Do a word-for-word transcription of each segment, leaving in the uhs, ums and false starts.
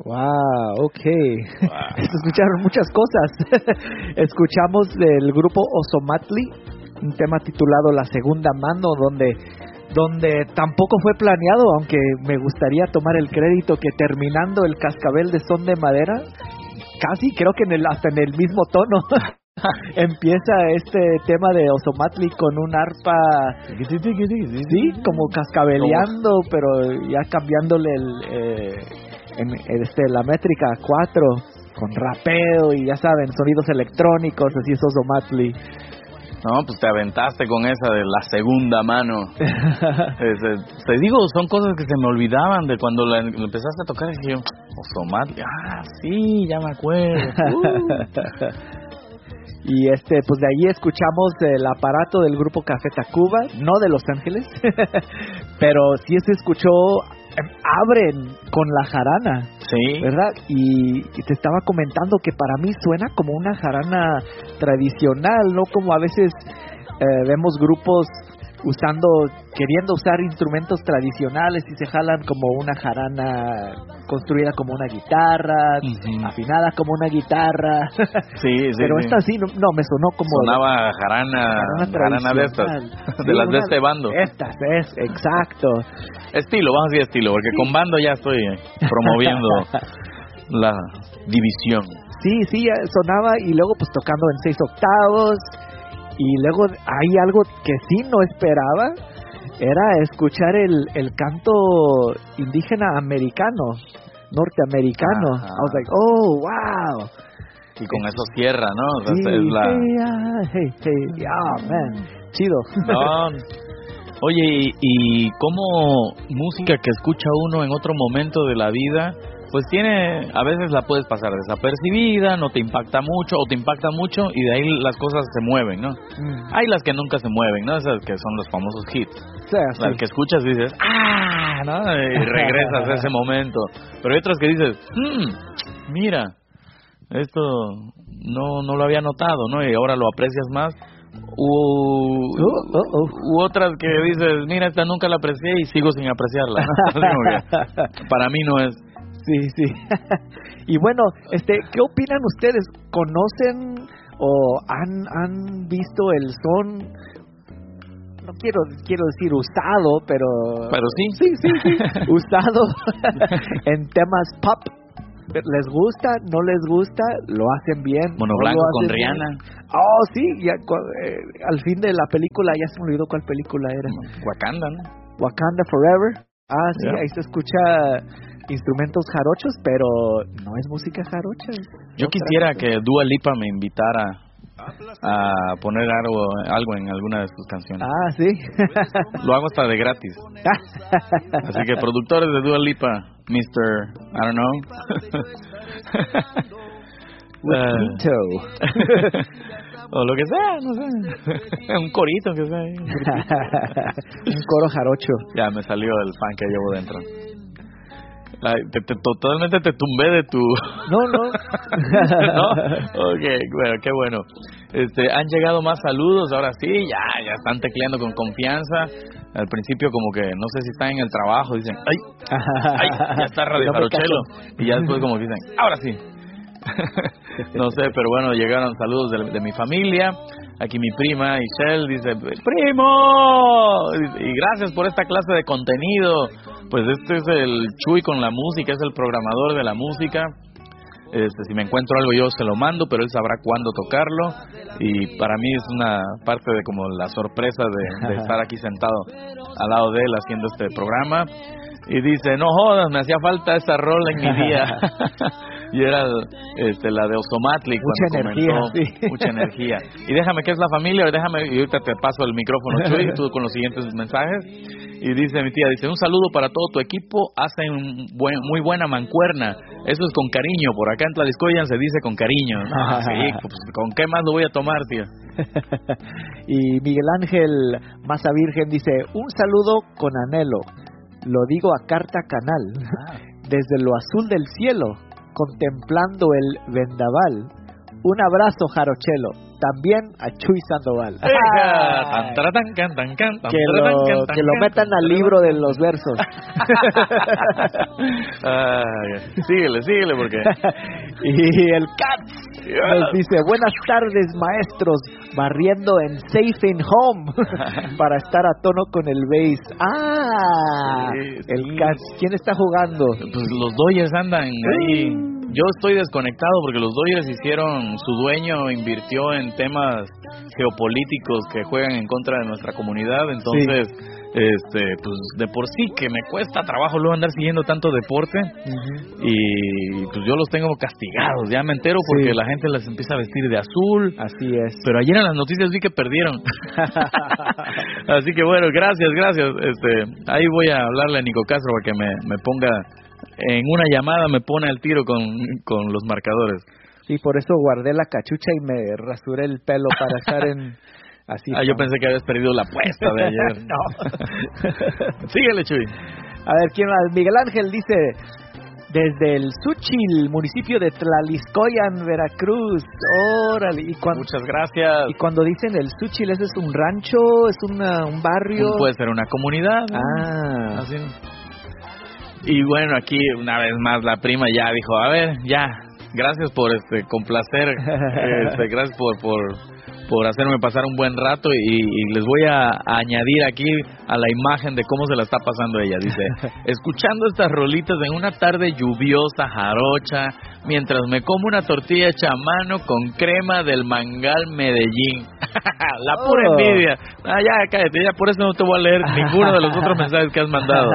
Wow, ok. Wow. Escucharon muchas cosas. Escuchamos del grupo Ozomatli, un tema titulado La Segunda Mano, donde, donde tampoco fue planeado, aunque me gustaría tomar el crédito que terminando el cascabel de Son de Madera, casi creo que en el, hasta en el mismo tono, empieza este tema de Ozomatli con un arpa, sí, como cascabeleando, pero ya cambiándole el... Eh, en este la métrica cuatro con rapeo y ya saben, sonidos electrónicos, así es Ozomatli. No, pues te aventaste con esa de La Segunda Mano. es, te digo, son cosas que se me olvidaban de cuando la, la empezaste a tocar y dije yo, Ozomatli, ah, sí, ya me acuerdo. Uh. Y este, pues de ahí escuchamos el aparato del grupo Café Tacuba, no de Los Ángeles, pero sí se escuchó, abren con la jarana, sí, ¿verdad? Y, y te estaba comentando que para mí suena como una jarana tradicional, no como a veces eh, vemos grupos usando, queriendo usar instrumentos tradicionales y se jalan como una jarana construida como una guitarra, uh-huh. afinada como una guitarra. Sí, sí. Pero sí. esta sí, no, no, me sonó como... Sonaba jarana, jarana, jarana de estas, sí, de las de este bando. Estas, es, exacto. Estilo, vamos a decir estilo, porque sí. Con bando ya estoy promoviendo la división. Sí, sí, sonaba y luego pues tocando en seis octavos. Y luego hay algo que sí no esperaba, era escuchar el, el canto indígena americano, norteamericano. Ajá. I was like, oh, wow. Y con eso cierra, ¿no? Sí, es la... hey, yeah, hey, hey, yeah, man, chido. No. Oye, ¿y, y cómo música que escucha uno en otro momento de la vida, pues tiene, a veces la puedes pasar desapercibida, no te impacta mucho, o te impacta mucho y de ahí las cosas se mueven, ¿no? Mm. Hay las que nunca se mueven, ¿no? Esas que son los famosos hits. Sí, sí. Las que escuchas y dices, ¡ah! ¿no? Y regresas a ese momento. Pero hay otras que dices, ¡mmm! Mira, esto no, no lo había notado, ¿no? Y ahora lo aprecias más. U, uh, uh, uh. u otras que dices, mira, esta nunca la aprecié y sigo sin apreciarla, ¿no? Para mí no es. Sí, sí. Y bueno, este, ¿qué opinan ustedes? ¿Conocen o han han visto el son? No quiero quiero decir usado, pero pero sí, sí, sí, sí, usado en temas pop. ¿Les gusta? ¿No les gusta? ¿Lo hacen bien? Mono ¿No Blanco con bien? Rihanna. Oh, sí, ya, eh, al fin de la película ya se me olvidó cuál película era. Wakanda, ¿no? Wakanda Forever. Ah, sí, yeah. Ahí se escucha instrumentos jarochos, pero no es música jarocha. Yo quisiera que Dua Lipa me invitara a poner algo, algo en alguna de sus canciones. Ah, sí. Lo hago hasta de gratis. Así que productores de Dua Lipa, mister I don't know. uh, o lo que sea, no sé. Un corito que sea. Un coro jarocho. Ya me salió el fan que llevo dentro. La, te, te, totalmente te tumbé de tu... No, no. ¿No? Ok, bueno, qué bueno. Este, han llegado más saludos, ahora sí, ya, ya están tecleando con confianza. Al principio como que no sé si están en el trabajo, dicen, ay, ay, ya está Radio Jarochelo. Y ya después como que dicen, ahora sí. No sé, pero bueno, llegaron saludos de, de mi familia. Aquí mi prima Ishel dice, ¡primo! Y gracias por esta clase de contenido. Pues este es el Chuy con la música, es el programador de la música. Este, si me encuentro algo yo se lo mando, pero él sabrá cuándo tocarlo. Y para mí es una parte de como la sorpresa de, de estar aquí sentado al lado de él haciendo este programa. Y dice, no jodas, me hacía falta esa rola en mi día. Y era este, la de Ozomatli cuando mucha comenzó, energía, sí. Mucha energía. Y déjame, ¿qué es la familia? Déjame, y ahorita te paso el micrófono, Chuy, tú con los siguientes mensajes. Y dice mi tía, dice, un saludo para todo tu equipo, hacen buen, muy buena mancuerna. Eso es con cariño, por acá en Tlaxcoyan se dice con cariño. No, sí, pues, ¿con qué más lo voy a tomar, tío? Y Miguel Ángel Maza Virgen dice, un saludo con anhelo, lo digo a carta canal, ah. desde lo azul del cielo, contemplando el vendaval. Un abrazo, Jarochelo. también a Chuy Sandoval. Tan, tan, tan, tan, tan, tan, que, lo, que lo metan al libro de los versos. Ay, síguele, síguele porque... Y el Cat nos dice, buenas tardes maestros, barriendo en Safe in Home para estar a tono con el bass. Ah, sí, el sí. Cat, ¿quién está jugando? Pues los Dodgers andan ahí. Yo estoy desconectado porque los Dodgers hicieron, su dueño invirtió en temas geopolíticos que juegan en contra de nuestra comunidad, entonces... Sí. Este, pues de por sí que me cuesta trabajo luego andar siguiendo tanto deporte, uh-huh. y pues yo los tengo castigados, ya me entero porque sí. La gente les empieza a vestir de azul. Así es. Pero ayer en las noticias vi que perdieron. Así que bueno, gracias, gracias. Este, ahí voy a hablarle a Nico Castro para que me, me ponga, en una llamada me pone al tiro con, con los marcadores. Sí, por eso guardé la cachucha y me rasuré el pelo para estar en... Así ah, yo pensé que habías perdido la apuesta de ayer. No. Síguele, Chuy. A ver, ¿quién más? Miguel Ángel dice, desde el Suchil, municipio de Tlaliscoyan, Veracruz. Órale. Y cuando, muchas gracias. Y cuando dicen el Suchil, ¿ese es un rancho? ¿Es una, un barrio? Puede ser una comunidad, ¿no? Ah. Así. Y bueno, aquí una vez más la prima ya dijo, a ver, ya, gracias por este complacer, este, gracias por... por por hacerme pasar un buen rato y, y les voy a, a añadir aquí a la imagen de cómo se la está pasando ella. Dice, escuchando estas rolitas en una tarde lluviosa, jarocha, mientras me como una tortilla hecha a mano con crema del Mangal Medellín. La pura oh. envidia. Ah, ya, cállate, ya por eso no te voy a leer ninguno de los otros mensajes que has mandado.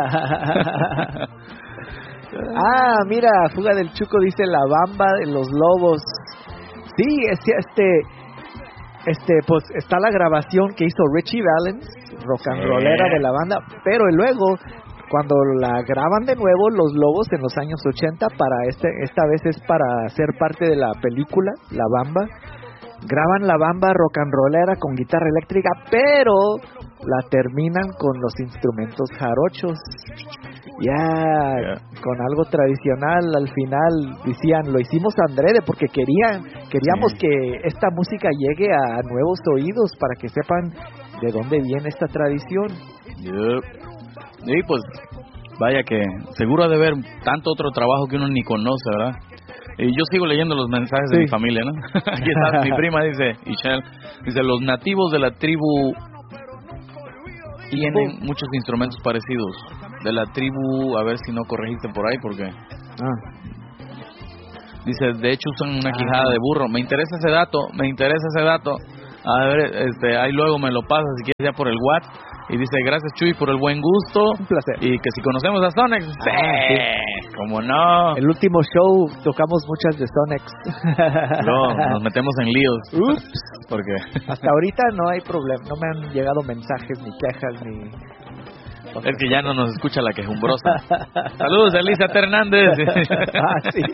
Ah, mira, Fuga del Chuco dice La Bamba de los Lobos. Sí, este... este Este, pues está la grabación que hizo Richie Valens, rock and rollera de la banda, pero luego cuando la graban de nuevo los Lobos en los años ochenta para este, esta vez es para ser parte de la película La Bamba, graban La Bamba rock and rollera con guitarra eléctrica, pero la terminan con los instrumentos jarochos. Ya, yeah, con algo tradicional al final, decían, lo hicimos adrede porque querían, queríamos sí. que esta música llegue a nuevos oídos para que sepan de dónde viene esta tradición. Yep. Y pues, vaya que seguro ha de haber tanto otro trabajo que uno ni conoce, ¿verdad? Y yo sigo leyendo los mensajes sí. de mi familia, ¿no? Aquí está, mi prima dice, Ishel, dice, los nativos de la tribu tienen oh. muchos instrumentos parecidos. De la tribu, a ver si no corregiste por ahí, porque... Ah. Dice, de hecho usan una quijada ah. de burro. Me interesa ese dato, me interesa ese dato. A ver, este, ahí luego me lo pasas si quieres ya por el WhatsApp. Y dice, gracias Chuy por el buen gusto. Un placer. Y que si conocemos a Sonex. Ah, sí, sí. ¿Cómo no? El último show tocamos muchas de Sonex. No, nos metemos en líos. Ups. Porque hasta ahorita no hay problema. No me han llegado mensajes, ni quejas, ni... Es que ya no nos escucha la quejumbrosa. Saludos, Elisa Hernández. Ah, sí.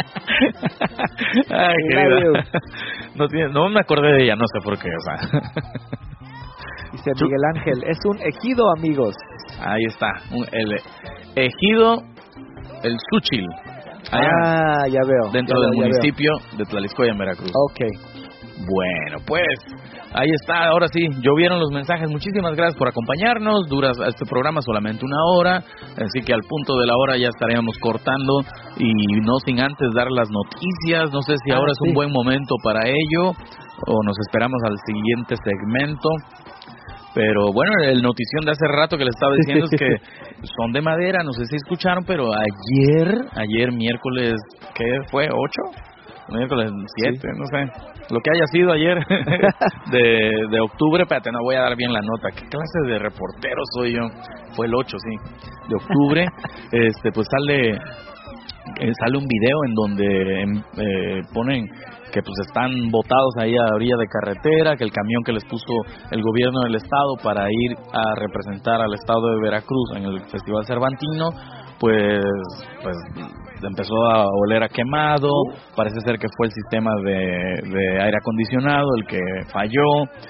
Ay, querida. No, tiene, no me acordé de ella, no sé por qué, o sea. Dice Miguel Ángel, es un ejido, amigos. Ahí está, un, el ejido, el Suchil. Allá, ah, ya veo. Dentro ya del veo, municipio de Tlaliscoyan, Veracruz. Ok. Bueno, pues, ahí está, ahora sí, llovieron los mensajes. Muchísimas gracias por acompañarnos. Dura este programa solamente una hora, así que al punto de la hora ya estaríamos cortando. Y no sin antes dar las noticias. No sé si ah, ahora sí. es un buen momento para ello o nos esperamos al siguiente segmento. Pero bueno, el notición de hace rato que les estaba diciendo es que son de madera, no sé si escucharon, pero ayer, ayer miércoles, ¿qué fue? ¿ocho? Miércoles siete, sí. no sé, lo que haya sido ayer de, de octubre, espérate, no voy a dar bien la nota, ¿qué clase de reportero soy yo? Fue el ocho, sí, de octubre, este pues sale eh, sale un video en donde eh, ponen que pues están botados ahí a la orilla de carretera, que el camión que les puso el gobierno del estado para ir a representar al estado de Veracruz en el Festival Cervantino, pues pues empezó a oler a quemado. Parece ser que fue el sistema de, de aire acondicionado el que falló,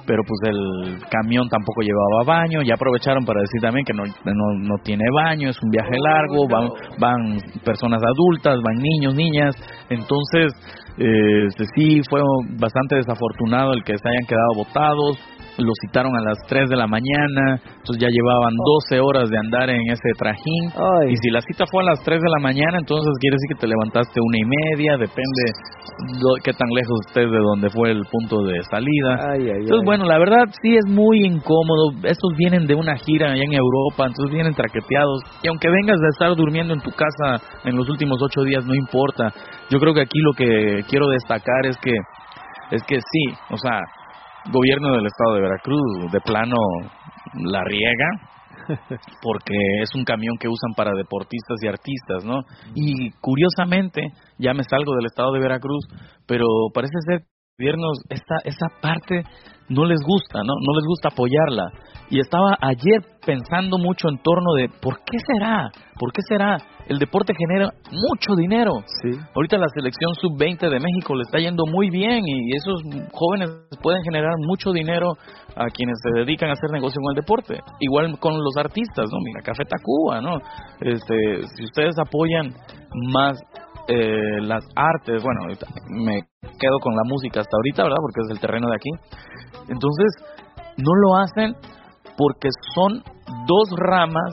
pero pues el camión tampoco llevaba baño. Ya aprovecharon para decir también que no no, no tiene baño, es un viaje largo, van van personas adultas, van niños, niñas. Entonces eh, sí fue bastante desafortunado el que se hayan quedado botados. Lo citaron a las tres de la mañana, entonces ya llevaban doce horas de andar en ese trajín. Ay. Y si la cita fue a las tres de la mañana, entonces quiere decir que te levantaste una y media, depende do, qué tan lejos estés de donde fue el punto de salida. Ay, ay, entonces ay. bueno, la verdad sí es muy incómodo. Estos vienen de una gira allá en Europa, entonces vienen traqueteados, y aunque vengas de estar durmiendo en tu casa en los últimos ocho días, no importa. Yo creo que aquí lo que quiero destacar es que es que sí, o sea, gobierno del estado de Veracruz de plano la riega, porque es un camión que usan para deportistas y artistas, ¿no? Y curiosamente, ya me salgo del estado de Veracruz, pero parece ser que los gobiernos esta esa parte no les gusta, ¿no? No les gusta apoyarla. Y estaba ayer pensando mucho en torno de ¿por qué será? ¿Por qué será? El deporte genera mucho dinero. Sí. Ahorita la selección sub veinte de México le está yendo muy bien, y esos jóvenes pueden generar mucho dinero a quienes se dedican a hacer negocio con el deporte. Igual con los artistas, ¿no? Mira, Café Tacuba, ¿no? Este, si ustedes apoyan más eh, las artes, bueno, me quedo con la música hasta ahorita, ¿verdad? Porque es el terreno de aquí. Entonces, no lo hacen porque son dos ramas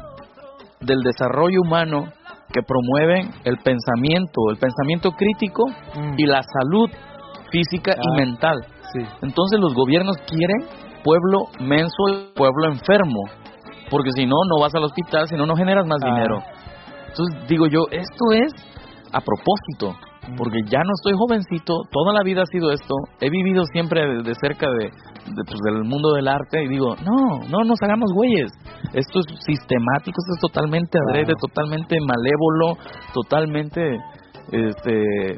del desarrollo humano que promueven el pensamiento, el pensamiento crítico mm. y la salud física ah, y mental. Sí. Entonces los gobiernos quieren pueblo menso y pueblo enfermo, porque si no, no vas al hospital, si no, no generas más ah. dinero. Entonces digo yo, esto es a propósito, porque ya no estoy jovencito, toda la vida ha sido esto, he vivido siempre de, de cerca de, de pues, del mundo del arte, y digo, no, no nos hagamos güeyes, esto es sistemático, esto es totalmente adrede, wow. totalmente malévolo, totalmente, este,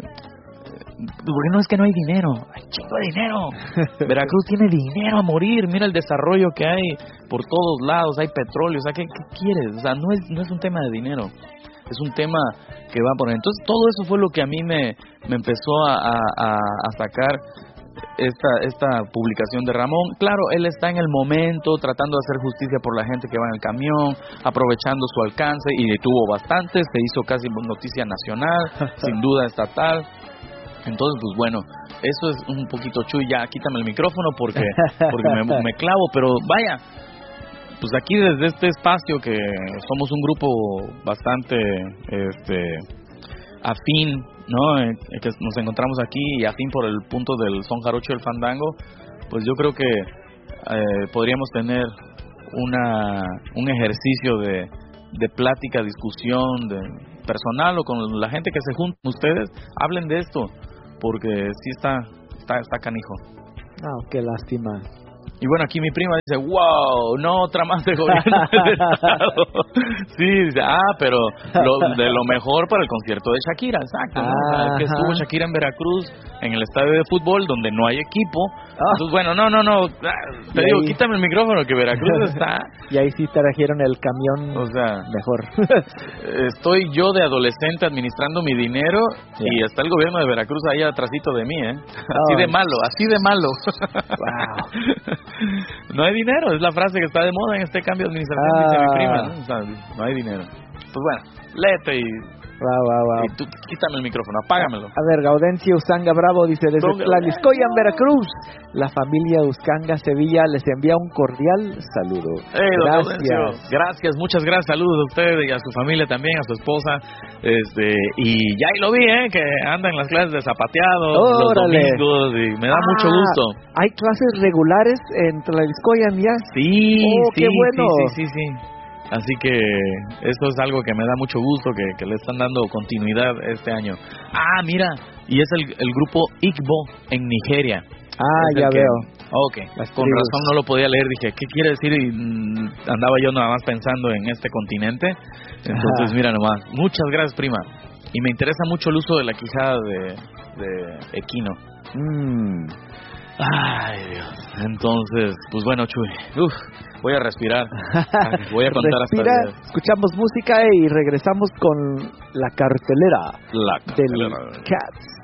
porque no es que no hay dinero, hay chingo de dinero, Veracruz tiene dinero a morir, mira el desarrollo que hay por todos lados, hay petróleo, o sea, ¿qué, qué quieres? O sea, no es, no es un tema de dinero, es un tema que va por ahí. Entonces todo eso fue lo que a mí me, me empezó a, a, a sacar esta esta publicación de Ramón. Claro, él está en el momento tratando de hacer justicia por la gente que va en el camión, aprovechando su alcance, y tuvo bastante, se hizo casi noticia nacional, sin duda estatal. Entonces, pues bueno, eso es un poquito chuy. Ya quítame el micrófono porque porque me, me clavo, pero vaya, pues aquí desde este espacio, que somos un grupo bastante este afín, ¿no? Eh, que nos encontramos aquí y afín por el punto del son jarocho y el fandango, pues yo creo que eh, podríamos tener una un ejercicio de, de plática, discusión de personal, o con la gente que se junta, ustedes hablen de esto, porque sí está está, está canijo. Ah, qué lástima. Y bueno, aquí mi prima dice, wow, no otra más de gobierno del Estado. Sí, dice, ah, pero lo, de lo mejor para el concierto de Shakira, exacto. ¿No? O sea, es que estuvo Shakira en Veracruz, en el estadio de fútbol, donde no hay equipo. Ah. Entonces, bueno, no, no, no, te digo, ahí, quítame el micrófono, que Veracruz está... Y ahí sí trajeron el camión, o sea, mejor. Estoy yo de adolescente administrando mi dinero, yeah. y está el gobierno de Veracruz ahí atrásito de mí, ¿eh? Así oh. de malo, así de malo. Wow. No hay dinero, es la frase que está de moda en este cambio de administración, ah. dice mi prima, ¿no? O sea, no hay dinero. Pues bueno, léete y... Wow, wow, wow. Y tú, quítame el micrófono, apágamelo. A ver, Gaudencio Usanga Bravo dice, desde Tlaniscoyan, Veracruz, la familia Uscanga Sevilla les envía un cordial saludo. Hey, gracias. Gracias, muchas gracias, saludos a usted y a su familia también, a su esposa. Este, y ya ahí lo vi, ¿eh? Que anda en las clases de zapateado los domingos, y me da ah, mucho gusto. ¿Hay clases regulares en Tlaniscoyan ya? Sí, oh, sí, qué bueno. sí, sí, sí, sí. Así que esto es algo que me da mucho gusto, que, que le están dando continuidad este año. Ah, mira, y es el, el grupo Igbo en Nigeria. Ah, ya que, veo. Ok, con razón no lo podía leer, dije, ¿qué quiere decir? Y andaba yo nada más pensando en este continente. Entonces, Ajá. mira nomás, muchas gracias, prima. Y me interesa mucho el uso de la quijada de, de equino. Mmm. Ay, Dios. Entonces, pues bueno, Chuy, uf, voy a respirar. Voy a contar Respira, hasta diez. Escuchamos música y regresamos con la cartelera, la cartelera del Cats.